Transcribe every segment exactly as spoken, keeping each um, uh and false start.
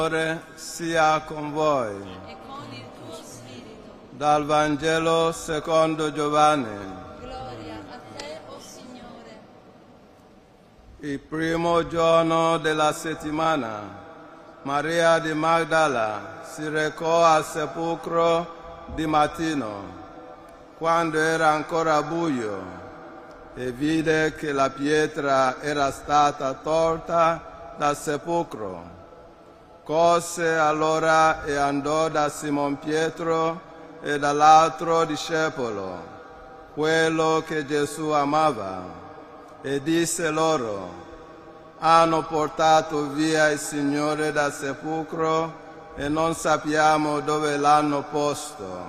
Signore sia con voi. E con il tuo spirito. Dal Vangelo secondo Giovanni. Gloria a te, o Signore. Il primo giorno della settimana, Maria di Magdala si recò al sepolcro di mattino, quando era ancora buio, e vide che la pietra era stata tolta dal sepolcro. Corse allora e andò da Simon Pietro e dall'altro discepolo, quello che Gesù amava, e disse loro: hanno portato via il Signore dal sepolcro e non sappiamo dove l'hanno posto.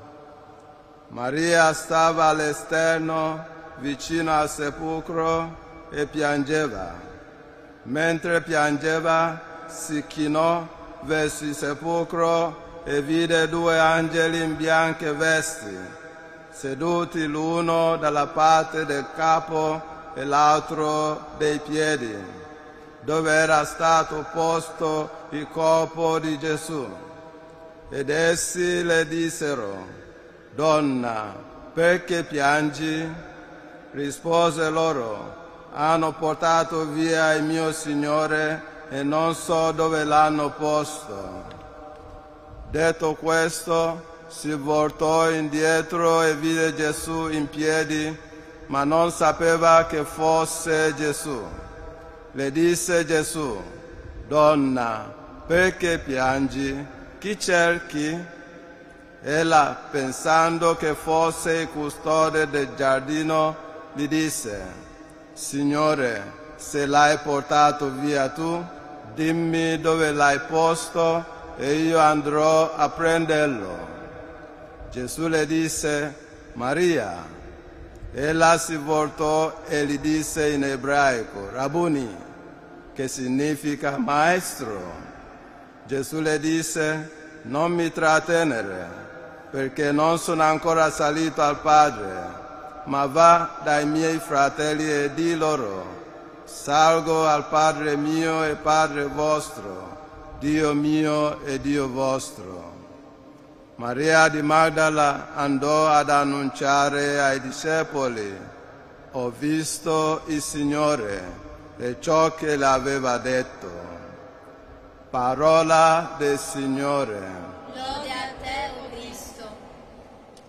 Maria stava all'esterno, vicino al sepolcro, e piangeva. Mentre piangeva, si chinò verso il sepolcro e vide due angeli in bianche vesti, seduti l'uno dalla parte del capo e l'altro dei piedi, dove era stato posto il corpo di Gesù. Ed essi le dissero: Donna, perché piangi? Rispose loro: hanno portato via il mio Signore e non so dove l'hanno posto. Detto questo, si voltò indietro e vide Gesù in piedi, ma non sapeva che fosse Gesù. Le disse Gesù: Donna, perché piangi? Chi cerchi? Ella, pensando che fosse il custode del giardino, gli disse: Signore, se l'hai portato via tu, dimmi dove l'hai posto e io andrò a prenderlo. Gesù le disse: Maria. Ella si voltò e gli disse in ebraico: Rabbuni, che significa maestro. Gesù le disse: non mi trattenere, perché non sono ancora salito al Padre, ma va dai miei fratelli e di loro: salgo al Padre mio e Padre vostro, Dio mio e Dio vostro. Maria di Magdala andò ad annunciare ai discepoli: ho visto il Signore e ciò che le aveva detto. Parola del Signore.